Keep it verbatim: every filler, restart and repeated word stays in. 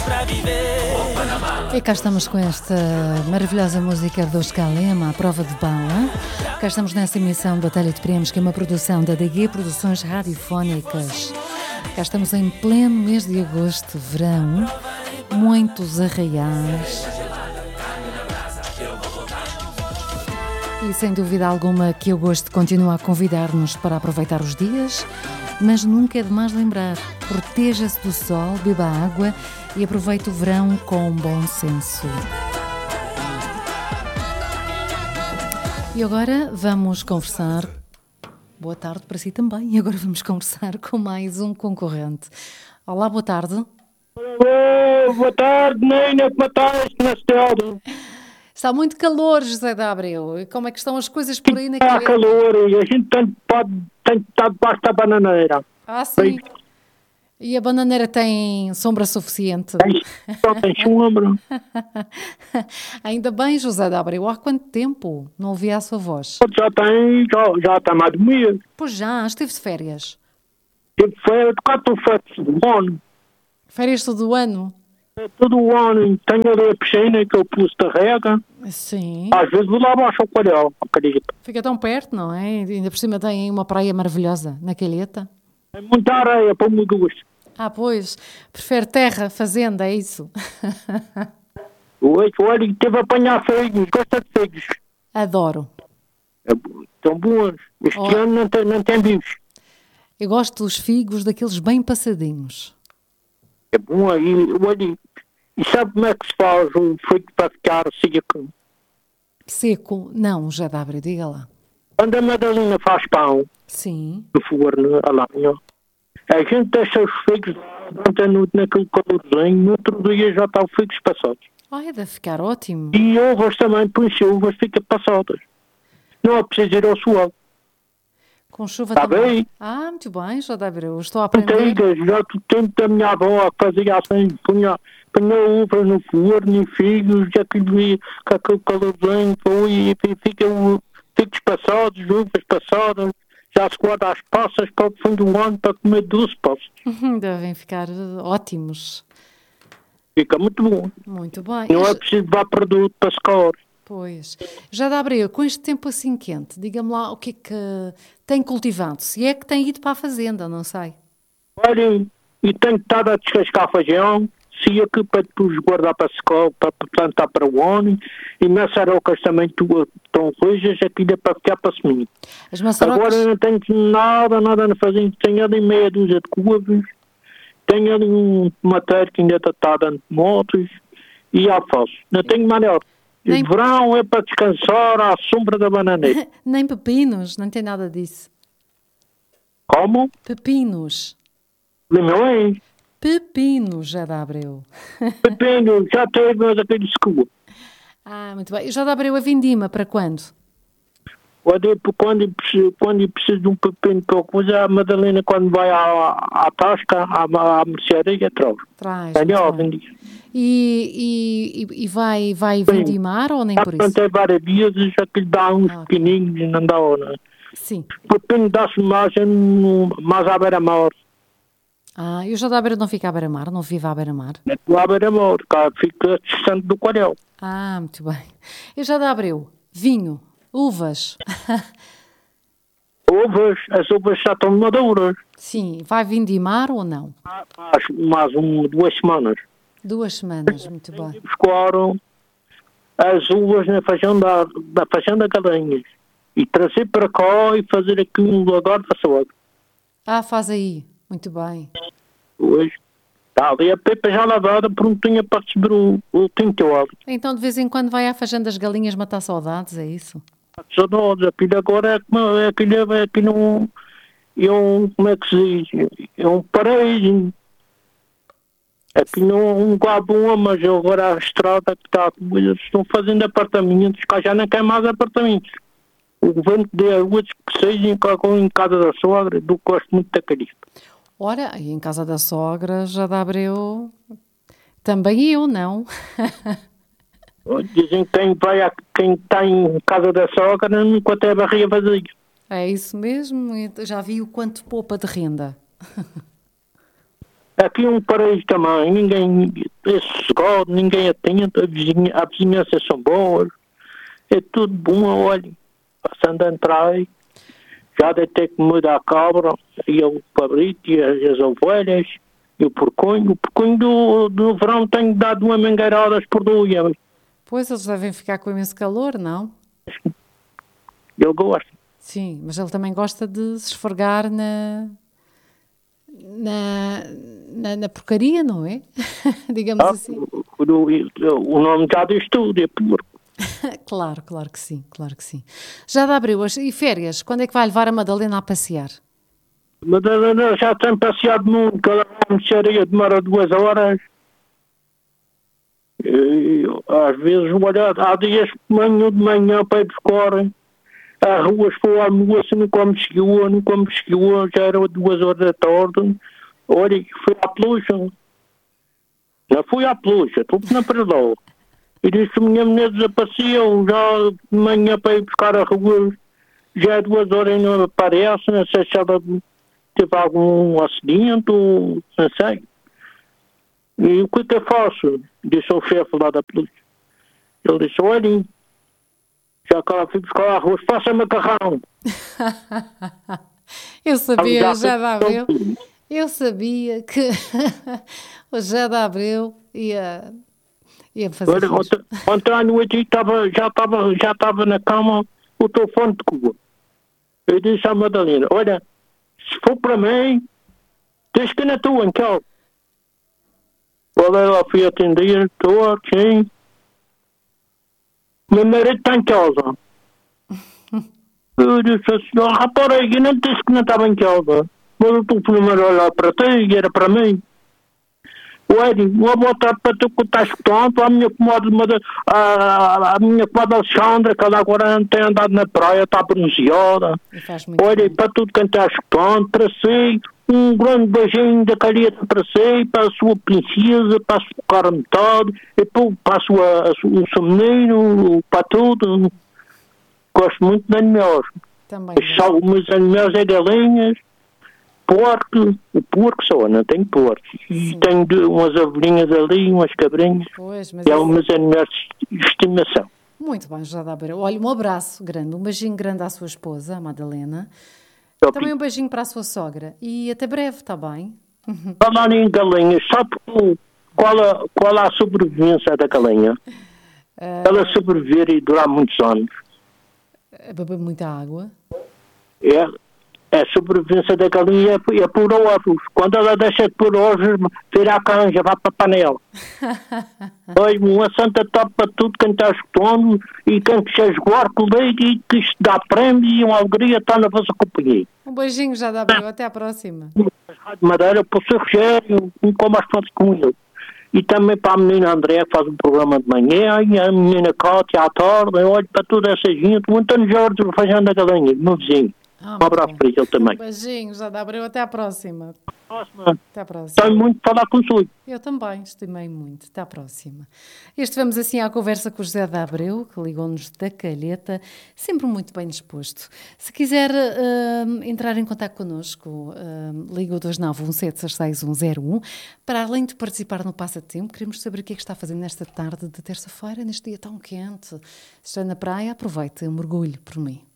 E cá estamos com esta maravilhosa música dos Calema, a prova de bala. Cá estamos nessa emissão Batalha de Prémios, que é uma produção da D G Produções Radiofónicas. Cá estamos em pleno mês de agosto, verão, muitos arraiais. E sem dúvida alguma que agosto continua a convidar-nos para aproveitar os dias, mas nunca é demais lembrar, proteja-se do sol, beba água e aproveite o verão com bom senso. E agora vamos conversar. Boa tarde para si também. E agora vamos conversar com mais um concorrente. Olá, boa tarde. Olá, boa tarde, Nina. Como estás na cidade? Está muito calor, José de Abreu. E como é que estão as coisas por aí naquele... Está calor e a gente tem, pode, tem que estar debaixo da bananeira. Ah, sim. E a bananeira tem sombra suficiente? Tem, só tem sombra. Ainda bem, José de Abreu. Há quanto tempo não ouvia a sua voz? Já tem, já, já está mais de mês. Pois já, esteve de férias. Estive de férias, quatro férias do ano. Férias todo o ano? É todo o ano. Tenho ali a piscina que eu pus de rega. Sim. Às vezes vou lá abaixo ao Coalhão, acredito. Fica tão perto, não é? Ainda por cima tem uma praia maravilhosa na Calheta. É muita areia para o meu gosto. Ah, pois. Prefere terra, fazenda, é isso? Oi, olha, teve a apanhar figos. Gosta de figos? Adoro. É, estão bons. Este oh. ano não tem, não tem vivos. Eu gosto dos figos, daqueles bem passadinhos. É bom aí. Olha, e sabe como é que se faz um figo para ficar seco? Seco? Não, já dá, diga lá. Quando a Madalena faz pão, sim, no forno, a lenha, a gente deixa os figos durante a noite naquele calorzinho, no outro dia já está os figos passados. Ai, deve ficar ótimo. E uvas também, põe-se uvas, fica passadas. Não é preciso ir ao suor. Com chuva está também? Bem? Ah, muito bem, já dá eu estou a aprender. Antigas, já do tempo da minha avó que fazia assim, punha, punha uvas no forno e figos, já que via com aquele calorzinho, e fica o figos passados, uvas passadas, já se guarda as passas para o fim do ano para comer doce passas. Devem ficar ótimos. Fica muito bom. Muito bem. Não é preciso dar produto para secar. Pois. Já dá Abreu, com este tempo assim quente, diga-me lá o que é que tem cultivado, se é que tem ido para a fazenda, não sei. Olha, e tenho estado a descascar feijão, se aqui para depois guardar para secar, para plantar para o ano, e maçarocas também estão rojas, aqui dá para ficar para semente. As maçarocas... Agora não tenho nada, nada na fazenda, tenho ali meia dúzia de couves, tenho ali um matéria que ainda está dando motos, e alface. Não tenho maior. Nem... O verão é para descansar à sombra da bananeira. Nem pepinos, não tem nada disso. Como? Pepinos. Limões? Pepinos, já dá Abreu. Pepinos, já teve, mas aquele escuro. Ah, muito bem. Já dá Abreu a vindima para quando? Quando, quando, quando preciso de um pepino para coisa, a Madalena, quando vai à, à tasca, à, à mercearia, traz. Traz. Melhor, e, e, e vai, vai vindimar ou nem já por isso? Plantei várias vezes, já que lhe dá uns ah, pequenininhos e não dá hora. Sim. O pepino dá-se mais, mais à beira-mar. Ah, eu já da beira não fica à beira-mar, não vivo à beira-mar. Não à beira-mar, cá fica distante do Coalhão. Ah, muito bem. Eu já da Abreu, vinho, uvas. Uvas, as uvas já estão maduras. Sim, vai vindimar ou não? Mais, mais um, duas semanas. Duas semanas, muito bem. Buscaram as uvas na fazenda, da fazenda Galinhas e trazer para cá e fazer aqui um lagar da sogra. Ah, faz aí, muito bem. Hoje está ali a pepa já lavada, prontinha para receber o, o tintuado. Então de vez em quando vai à fazenda das galinhas matar saudades, é isso? Saudades, aquilo agora é como é, aquilo é aqui não é um, como é que se diz? É um paraíso. Aqui não um gabão, mas agora a estrada que está, estão fazendo apartamentos, cá já não quer mais apartamentos. O governo deu a outros que sejam em casa da sogra, do que gosto muito da Caribe. Ora, e em casa da sogra já dá Abreu, também eu, não? Dizem que quem vai a, quem está em casa da sogra nunca tem a barriga vazia. É isso mesmo, já vi o quanto poupa de renda. Aqui é um paraíso também, ninguém é sossegado, ninguém atende, a, vizinha, a vizinhança são boas, é tudo bom, olha, passando a entrar aí, já deve ter que mudar a cabra, e o cabrito, e as, as ovelhas, e o porcunho, o porcunho do, do verão tem dado uma mangueiradas por dia. Pois, eles devem ficar com imenso calor, não? Ele gosta. Sim, mas ele também gosta de se esfregar na... Na, na, na porcaria, não é? Digamos Ah, assim. o, o, o nome já diz tudo, é porco. Claro, claro que sim, claro que sim. Já dá abril, e férias? Quando é que vai levar a Madalena a passear? Madalena já tem passeado muito, cada mercearia demora duas horas. E, às vezes, olha, há dias de manhã, de manhã para ir buscar. Há ruas para o almoço, não como chegou, não como chegou, já era duas horas da tarde. Olha, fui à pelucha. Já fui à pelucha, tudo na Predol. E disse que a minha mulher desapareceu, já de manhã para ir buscar a rua, já é duas horas e não aparece, não sei se ela teve algum acidente ou não sei. E o que é que eu faço? Disse ao chefe lá da pelucha. Ele disse, olha, já que ela fui buscar arroz, faça macarrão. Eu sabia, já, já dá abril. Eu sabia que o já dá abril ia, ia fazer Olha, isso. ontem à noite estava, já estava já estava na cama o telefone de Cuba. Eu disse à Madalena, olha, se for para mim, tens que ir na tua, em casa. Olha, ela fui atender, estou aqui. Meu marido está em casa. Eu disse assim, ah, rapaz, eu não disse que não estava em casa. Mas o telefone era olhar para ti e era para mim. Ué, vou botar para tu que estás escutando, a minha comadre, a, a minha comadre Alexandra, que ela agora não tem andado na praia, está bronzeada. Olha, para tudo quem está escutando, para si, um grande beijinho da calheta para si, para a sua princesa, para a sua cara metade, e para a sua, a sua, o seu menino, para tudo. Gosto muito de animais. Também. Os meus animais é galinhas, porco, o porco só, não tenho porco. E Sim. tenho de, umas ovelhinhas ali, umas cabrinhas. Pois, mas e há isso... umas animais de estimação. Muito bem, já dá abril. Olha, um abraço grande, um beijinho grande à sua esposa, a Madalena. Eu Também um beijinho para a sua sogra. E até breve, está bem? Falar em galinhas, sabe qual a, qual a sobrevivência da galinha? Uh... Ela sobreviver e durar muitos anos. Beber muita água. É, é a sobrevivência da galinha é, é por ovos. Quando ela deixa de pôr ovos, vira a canja, vai para a panela. Olha, uma santa top para tudo, quem está escutando e quem quiser jogar com leite e que isto dá prémio e uma alegria está na vossa companhia. Um beijinho, já dá abril. Até à próxima. Rádio Madeira, para o seu Rogério, com mais fotos com ele. E também para a menina André, que faz um programa de manhã, e a menina Cátia à tarde, olho para toda essa gente, o Antônio Jorge, o Feijão da Galinha, meu vizinho. Ah, um abraço bom. Para ele também. Um beijinho, já dá abril, até à próxima. Próxima. Até à próxima. Tenho muito para falar com o senhor. Eu também, estimei muito. Até à próxima. E estivemos assim à conversa com o José de Abreu, que ligou-nos da Calheta, sempre muito bem disposto. Se quiser uh, entrar em contato connosco, uh, liga o dois nove um sete seis seis um zero um. Para além de participar no Passatempo, queremos saber o que é que está fazendo nesta tarde de terça-feira, neste dia tão quente. Se está na praia, aproveite um mergulho por mim.